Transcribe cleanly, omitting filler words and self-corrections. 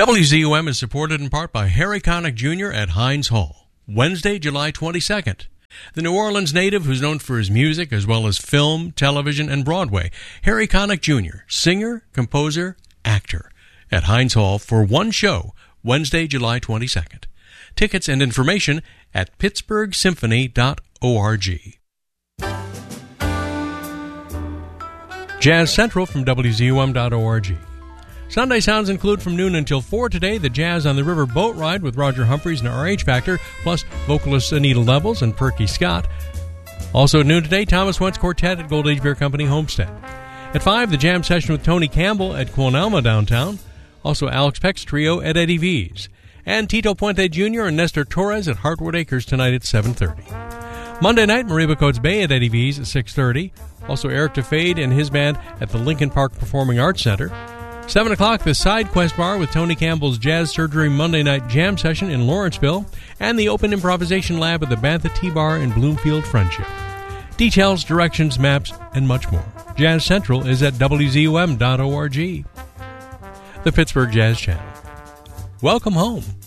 WZUM is supported in part by Harry Connick Jr. at Heinz Hall, Wednesday, July 22nd. The New Orleans native, who's known for his music as well as film, television, and Broadway, Harry Connick Jr., singer, composer, actor, at Heinz Hall for one show, Wednesday, July 22nd. Tickets and information at pittsburghsymphony.org. Jazz Central from WZUM.org. Sunday sounds include from noon until 4 today the Jazz on the River boat ride with Roger Humphreys and RH Factor, plus vocalists Anita Levels and Perky Scott. Also at noon today, Thomas Wentz Quartet at Gold Age Beer Company Homestead. At 5, the jam session with Tony Campbell at Quonelma downtown. Also Alex Peck's trio at Eddie V's. And Tito Puente Jr. and Nestor Torres at Heartwood Acres tonight at 7:30. Monday night, Mariba Coates Bay at Eddie V's at 6:30. Also Eric DeFade and his band at the Lincoln Park Performing Arts Center. 7 o'clock, the Side Quest Bar with Tony Campbell's Jazz Surgery Monday Night Jam Session in Lawrenceville, and the Open Improvisation Lab at the Bantha Tea Bar in Bloomfield Friendship. Details, directions, maps, and much more. Jazz Central is at WZUM.org. The Pittsburgh Jazz Channel. Welcome home.